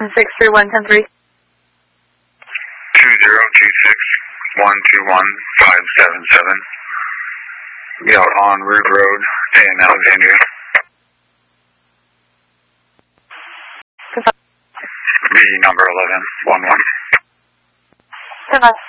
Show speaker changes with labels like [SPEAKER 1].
[SPEAKER 1] 163-110-3.
[SPEAKER 2] 2026-121-577. Be out on Root Road in Alexandria. B number 11-11.
[SPEAKER 1] 10-9.